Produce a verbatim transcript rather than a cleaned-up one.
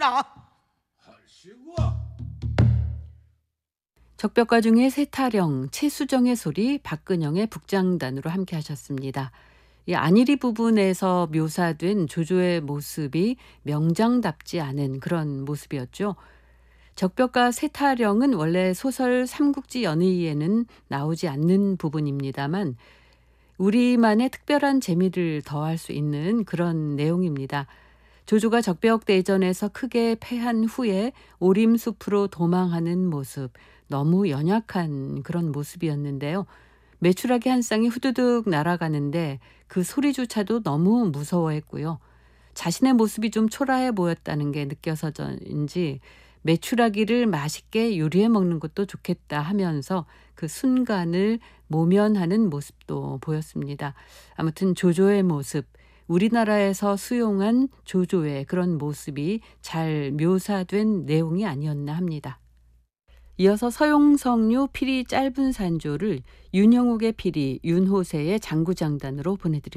하겠나? 할시고. 적벽가 중에 세타령, 최수정의 소리, 박근영의 북장단으로 함께 하셨습니다. 이 안일이 부분에서 묘사된 조조의 모습이 명장답지 않은 그런 모습이었죠. 적벽가 세타령은 원래 소설 삼국지 연의에는 나오지 않는 부분입니다만 우리만의 특별한 재미를 더할 수 있는 그런 내용입니다. 조조가 적벽대전에서 크게 패한 후에 오림숲으로 도망하는 모습, 너무 연약한 그런 모습이었는데요. 메추라기 한 쌍이 후두둑 날아가는데 그 소리조차도 너무 무서워했고요. 자신의 모습이 좀 초라해 보였다는 게 느껴서인지 메추라기를 맛있게 요리해 먹는 것도 좋겠다 하면서 그 순간을 모면하는 모습도 보였습니다. 아무튼 조조의 모습, 우리나라에서 수용한 조조의 그런 모습이 잘 묘사된 내용이 아니었나 합니다. 이어서 서용석류 피리 짧은 산조를 윤형욱의 피리, 윤호세의 장구장단으로 보내드립니다.